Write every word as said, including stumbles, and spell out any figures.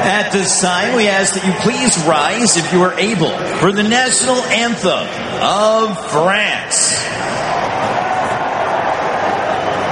At this time, we ask that you please rise, if you are able, for the national anthem of France.